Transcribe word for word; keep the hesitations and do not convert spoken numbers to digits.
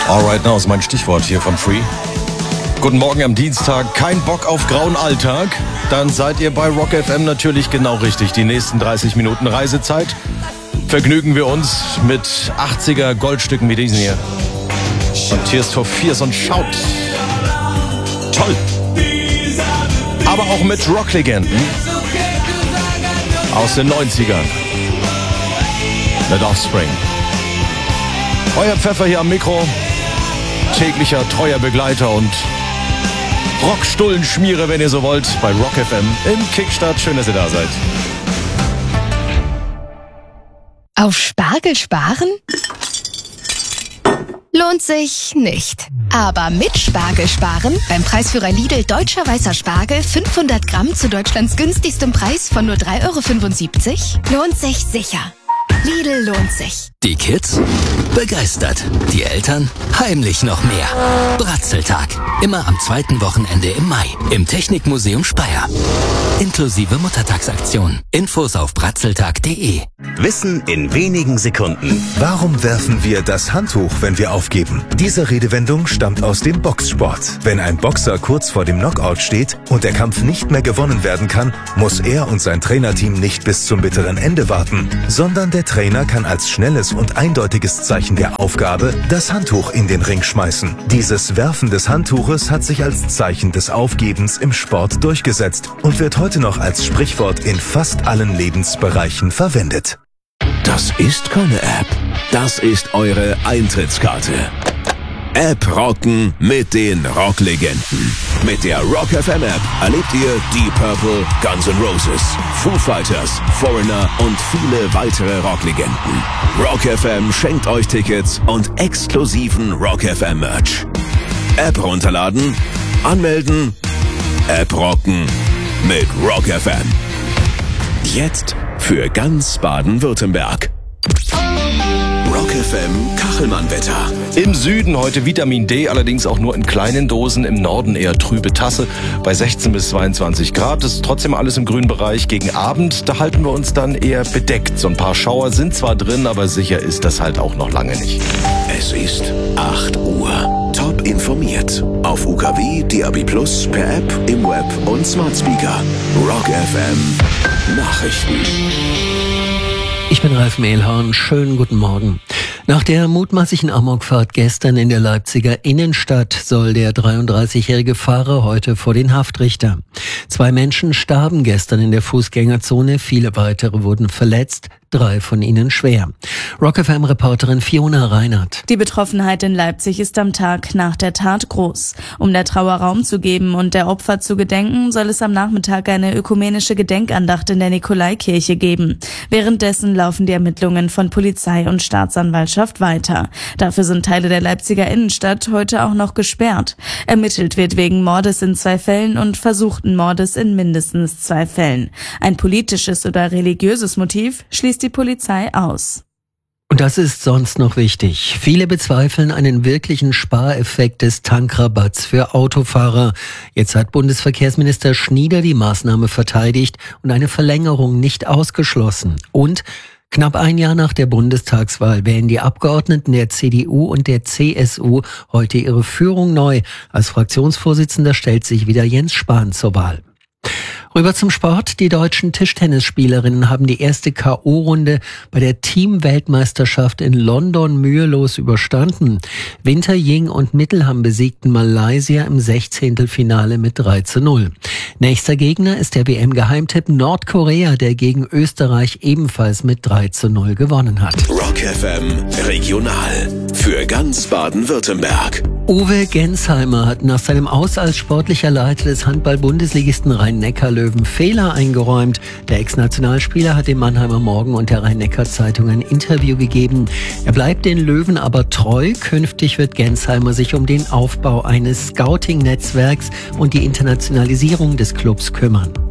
Alright Now ist mein Stichwort hier von Free. Guten Morgen am Dienstag. Kein Bock auf grauen Alltag? Dann seid ihr bei Rock F M natürlich genau richtig. Die nächsten dreißig Minuten Reisezeit vergnügen wir uns mit achtziger Goldstücken wie diesen hier. Und Tears for Fears und Shout. Toll. Aber auch mit Rocklegenden aus den neunzigern. Mit Offspring. Euer Pfeffer hier am Mikro. Täglicher treuer Begleiter und Rockstullenschmiere, wenn ihr so wollt, bei Rock F M in Kickstadt. Schön, dass ihr da seid. Auf Spargel sparen? Lohnt sich nicht. Aber mit Spargel sparen, beim Preisführer Lidl Deutscher Weißer Spargel, fünfhundert Gramm zu Deutschlands günstigstem Preis von nur drei Euro fünfundsiebzig, lohnt sich sicher. Lidl lohnt sich. Die Kids begeistert, die Eltern heimlich noch mehr. Bratzeltag, immer am zweiten Wochenende im Mai im Technikmuseum Speyer. Inklusive Muttertagsaktion. Infos auf bratzeltag punkt de. Wissen in wenigen Sekunden. Warum werfen wir das Handtuch, wenn wir aufgeben? Diese Redewendung stammt aus dem Boxsport. Wenn ein Boxer kurz vor dem Knockout steht und der Kampf nicht mehr gewonnen werden kann, muss er und sein Trainerteam nicht bis zum bitteren Ende warten, sondern der Trainer kann als schnelles und eindeutiges Zeichen der Aufgabe das Handtuch in den Ring schmeißen. Dieses Werfen des Handtuches hat sich als Zeichen des Aufgebens im Sport durchgesetzt und wird heute noch als Sprichwort in fast allen Lebensbereichen verwendet. Das ist keine App, das ist eure Eintrittskarte. App rocken mit den Rocklegenden. Mit der Rock F M App erlebt ihr Deep Purple, Guns N' Roses, Foo Fighters, Foreigner und viele weitere Rocklegenden. Rock F M schenkt euch Tickets und exklusiven Rock F M Merch. App runterladen, anmelden, App rocken mit Rock F M. Jetzt für ganz Baden-Württemberg. Rock F M Kachelmann-Wetter. Im Süden heute Vitamin D, allerdings auch nur in kleinen Dosen. Im Norden eher trübe Tasse bei sechzehn bis zweiundzwanzig Grad. Das ist trotzdem alles im grünen Bereich. Gegen Abend, da halten wir uns dann eher bedeckt. So ein paar Schauer sind zwar drin, aber sicher ist das halt auch noch lange nicht. Es ist acht Uhr. Top informiert. Auf U K W, D A B plus, per App, im Web und Smart Speaker. Rock F M Nachrichten. Ich bin Ralf Mehlhorn. Schönen guten Morgen. Nach der mutmaßlichen Amokfahrt gestern in der Leipziger Innenstadt soll der dreiunddreißigjährige Fahrer heute vor den Haftrichter. Zwei Menschen starben gestern in der Fußgängerzone, viele weitere wurden verletzt, drei von ihnen schwer. Rock F M-Reporterin Fiona Reinhardt. Die Betroffenheit in Leipzig ist am Tag nach der Tat groß. Um der Trauer Raum zu geben und der Opfer zu gedenken, soll es am Nachmittag eine ökumenische Gedenkandacht in der Nikolaikirche geben. Währenddessen laufen die Ermittlungen von Polizei und Staatsanwaltschaft weiter. Dafür sind Teile der Leipziger Innenstadt heute auch noch gesperrt. Ermittelt wird wegen Mordes in zwei Fällen und versuchten Mordes in mindestens zwei Fällen. Ein politisches oder religiöses Motiv schließt die Polizei aus. Und das ist sonst noch wichtig. Viele bezweifeln einen wirklichen Spareffekt des Tankrabatts für Autofahrer. Jetzt hat Bundesverkehrsminister Schnieder die Maßnahme verteidigt und eine Verlängerung nicht ausgeschlossen. Und knapp ein Jahr nach der Bundestagswahl wählen die Abgeordneten der C D U und der C S U heute ihre Führung neu. Als Fraktionsvorsitzender stellt sich wieder Jens Spahn zur Wahl. Rüber zum Sport. Die deutschen Tischtennisspielerinnen haben die erste K O-Runde bei der Team-Weltmeisterschaft in London mühelos überstanden. Winter, Ying und Mittelham besiegten Malaysia im Sechzehntelfinale mit drei zu null. Nächster Gegner ist der W M-Geheimtipp Nordkorea, der gegen Österreich ebenfalls mit drei zu null gewonnen hat. Rock F M Regional. Für ganz Baden-Württemberg. Uwe Gensheimer hat nach seinem Aus als sportlicher Leiter des Handball-Bundesligisten Rhein-Neckar-Löwen Fehler eingeräumt. Der Ex-Nationalspieler hat dem Mannheimer Morgen und der Rhein-Neckar-Zeitung ein Interview gegeben. Er bleibt den Löwen aber treu. Künftig wird Gensheimer sich um den Aufbau eines Scouting-Netzwerks und die Internationalisierung des Clubs kümmern.